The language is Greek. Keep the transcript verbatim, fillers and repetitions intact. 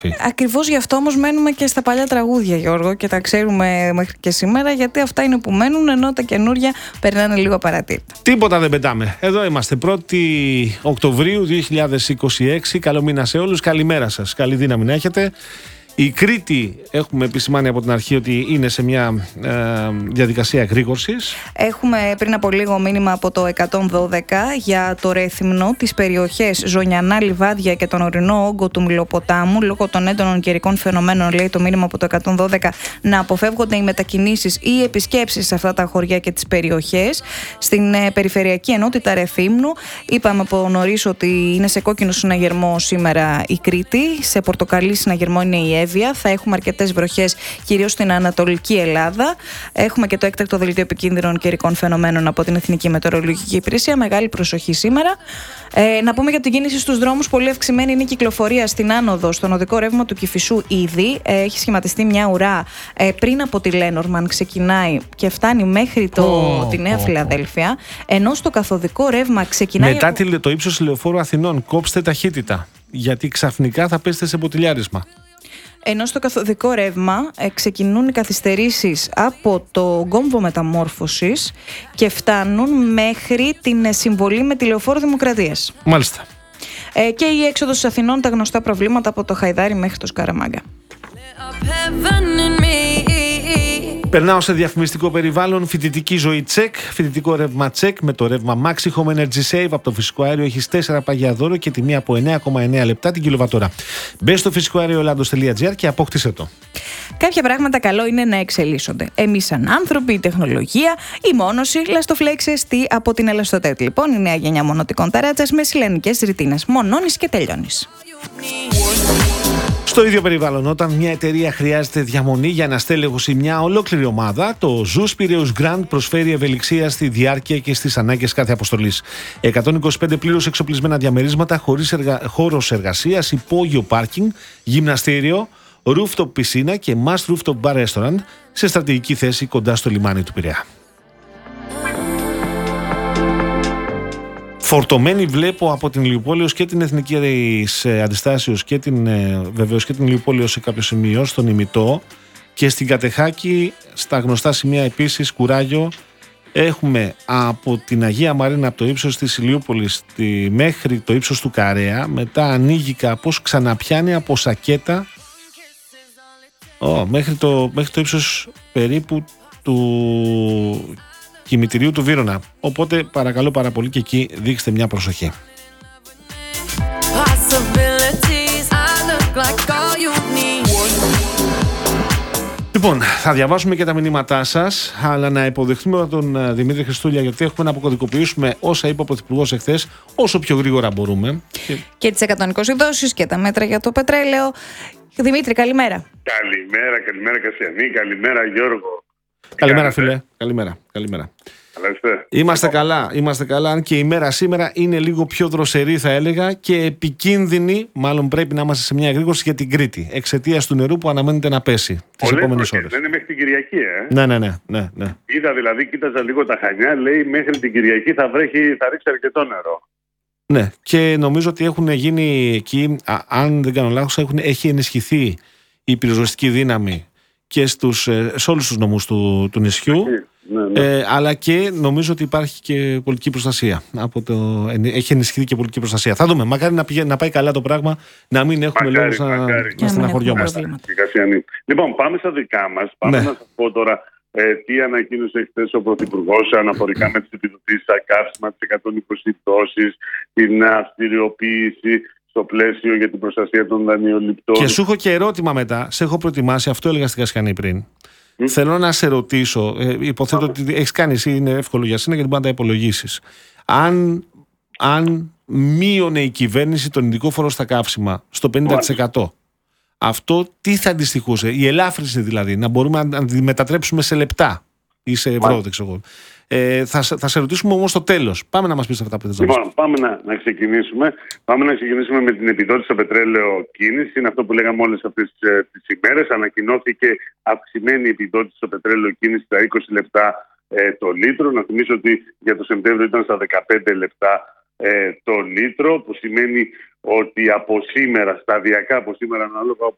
Ακριβώς γι' αυτό όμως μένουμε και στα παλιά τραγούδια, Γιώργο, και τα ξέρουμε μέχρι και σήμερα, γιατί αυτά είναι που μένουν, ενώ τα καινούρια περνάνε λίγο παρατήρητα. Τίποτα δεν πετάμε. Εδώ είμαστε, πρώτη Οκτωβρίου δύο χιλιάδες είκοσι έξι. Καλό μήνα σε όλους. Καλημέρα σας. Καλή δύναμη να έχετε. Η Κρήτη, έχουμε επισημάνει από την αρχή ότι είναι σε μια ε, διαδικασία εγρήγορσης. Έχουμε πριν από λίγο μήνυμα από το εκατόν δώδεκα για το Ρέθυμνο, τις περιοχές Ζωνιανά, Λιβάδια και τον ορεινό όγκο του Μυλοποτάμου. Λόγω των έντονων καιρικών φαινομένων, λέει το μήνυμα από το εκατόν δώδεκα, να αποφεύγονται οι μετακινήσεις ή οι επισκέψεις σε αυτά τα χωριά και τις περιοχές. Στην ε, Περιφερειακή Ενότητα Ρεθύμνου, είπαμε από νωρίς ότι είναι σε κόκκινο συναγερμό σήμερα η Κρήτη. Σε πορτοκαλί συναγερμό είναι η Εύβοια. Θα έχουμε αρκετές βροχές, κυρίως στην Ανατολική Ελλάδα. Έχουμε και το έκτακτο δελτίο επικίνδυνων καιρικών φαινομένων από την Εθνική Μετεωρολογική Υπηρεσία. Μεγάλη προσοχή σήμερα. Ε, να πούμε για την κίνηση στους δρόμους. Πολύ αυξημένη είναι η κυκλοφορία στην άνοδο, στον οδικό ρεύμα του Κηφισού ήδη. Ε, έχει σχηματιστεί μια ουρά ε, πριν από τη Λένορμαν. Ξεκινάει και φτάνει μέχρι το, oh, τη Νέα oh, Φιλαδέλφια. Ενώ στο καθοδικό ρεύμα ξεκινάει. Μετά από... το ύψος Λεωφόρου Αθηνών, κόψτε ταχύτητα. Γιατί ξαφνικά θα πέσετε σε ποτηλιάρισμα. Ενώ στο καθοδικό ρεύμα ε, ξεκινούν οι καθυστερήσεις από το κόμβο μεταμόρφωσης και φτάνουν μέχρι την ε, συμβολή με τη Λεωφόρο Δημοκρατίας. Μάλιστα. Ε, και η έξοδος της Αθηνών, τα γνωστά προβλήματα από το Χαϊδάρι μέχρι το Σκαραμάγκα. Περνάω σε διαφημιστικό περιβάλλον. Φοιτητική ζωή τσεκ. Φοιτητικό ρεύμα τσεκ με το ρεύμα Maxi Home Energy Save από το φυσικό αέριο. Έχεις τέσσερα παγιά δώρο και τιμή από εννέα κόμμα εννέα λεπτά την κιλοβατόρα. Μπες στο φυσικό αέριο ελλάδος τελεία τζι άρ και απόκτησε το. Κάποια πράγματα καλό είναι να εξελίσσονται. Εμείς σαν άνθρωποι, η τεχνολογία, η μόνωση, λαστοφλέξες, τι από την Ελαστοτέτ. Λοιπόν, η νέα γενιά μονοτικών ταράτσας με σιλενικές ρητίνες. Μονώνεις και τελειώνεις. Στο ίδιο περιβάλλον, όταν μια εταιρεία χρειάζεται διαμονή για ένα στέλεχος ή μια ολόκληρη ομάδα, το Ζους Πειραιούς Grand προσφέρει ευελιξία στη διάρκεια και στις ανάγκες κάθε αποστολής. εκατόν είκοσι πέντε πλήρως εξοπλισμένα διαμερίσματα χωρίς εργα... χώρος εργασίας, υπόγειο πάρκινγκ, γυμναστήριο, rooftop πισίνα και must rooftop bar restaurant σε στρατηγική θέση κοντά στο λιμάνι του Πειραιά. Φορτωμένη βλέπω από την Ηλιουπόλεως και την Εθνική Αντιστάσεως και την, βεβαίως και την Ηλιουπόλεως σε κάποιο σημείο, στον Ημιτό, και στην Κατεχάκη στα γνωστά σημεία επίσης Κουράγιο. Έχουμε από την Αγία Μαρίνα, από το ύψος της Ηλιούπολης τη, μέχρι το ύψος του Καρέα, μετά ανοίγει κάπως, ξαναπιάνει από Σακέτα oh, μέχρι, το, μέχρι το ύψος περίπου του κημητηρίου του Βύρωνα. Οπότε παρακαλώ πάρα πολύ και εκεί δείξτε μια προσοχή. Λοιπόν, θα διαβάσουμε και τα μηνύματά σας, αλλά να υποδεχτούμε τον Δημήτρη Χριστούλια, γιατί έχουμε να αποκωδικοποιήσουμε όσα είπε ο Πρωθυπουργός εχθές όσο πιο γρήγορα μπορούμε. Και, και τις εκατόν είκοσι δόσεις και τα μέτρα για το πετρέλαιο. Δημήτρη, καλημέρα. Καλημέρα, καλημέρα Κασιανή, καλημέρα Γιώργο. Καλημέρα φίλε, καλημέρα, καλημέρα. Είμαστε καλά, είμαστε καλά, αν και η μέρα σήμερα είναι λίγο πιο δροσερή θα έλεγα και επικίνδυνη, μάλλον πρέπει να είμαστε σε μια εγρήγορση για την Κρήτη, εξαιτίας του νερού που αναμένεται να πέσει τις επόμενες ώρες. Δεν είναι μέχρι την Κυριακή, ε. Ναι, ναι, ναι, ναι, ναι. Είδα δηλαδή, κοίταζα λίγο τα Χανιά, λέει μέχρι την Κυριακή θα βρέχει, θα ρίξει αρκετό νερό. Ναι, και νομίζω ότι έχουν γίνει εκεί, α, αν δεν κάνω λάθος, έχουν, έχει ενισχυθεί η πυροσβεστική δύναμη και στους, σε όλους τους νομούς του, του νησιού. Ναι, ναι. Ε, αλλά και νομίζω ότι υπάρχει και πολιτική προστασία. Από το, έχει ενισχυθεί και πολιτική προστασία. Θα δούμε. Μακάρι να, πηγα, να πάει καλά το πράγμα, να μην έχουμε λόγο να, να στεναχωριόμαστε. Λοιπόν, πάμε στα δικά μας. Πάμε ναι. να σας πω τώρα ε, τι ανακοίνωσε χθες ο Πρωθυπουργός αναφορικά με τις επιδοτήσεις στα καύσιμα, τις εκατόν είκοσι δόσεις, την αυστηριοποίηση στο πλαίσιο για την προστασία των δανειοληπτών. Και σου έχω και ερώτημα μετά. Σε έχω προετοιμάσει, αυτό έλεγα στην Κασιανή πριν. Mm. Θέλω να σε ρωτήσω, ε, υποθέτω ότι έχεις κάνει εσύ, είναι εύκολο για σένα γιατί μπορεί να τα υπολογίσεις. Αν, αν μείωνε η κυβέρνηση τον ειδικό φόρο στα καύσιμα στο πενήντα τοις εκατό, αυτό τι θα αντιστοιχούσε, η ελάφρυνση δηλαδή, να μπορούμε να τη μετατρέψουμε σε λεπτά ή σε ευρώ, δεν ξέρω. Ε, θα, θα σε ρωτήσουμε όμως στο τέλος. Πάμε να μας πεις αυτά που θες να μας πεις. Λοιπόν, πάμε να, να ξεκινήσουμε. Πάμε να ξεκινήσουμε με την επιδότηση στο πετρέλαιο κίνηση. Είναι αυτό που λέγαμε όλες αυτές τις, τις ημέρες. Ανακοινώθηκε αυξημένη επιδότηση στο πετρέλαιο κίνηση στα είκοσι λεπτά ε, το λίτρο. Να θυμίσω ότι για το Σεπτέμβριο ήταν στα δεκαπέντε λεπτά ε, το λίτρο, που σημαίνει ότι από σήμερα, σταδιακά από σήμερα, ανάλογα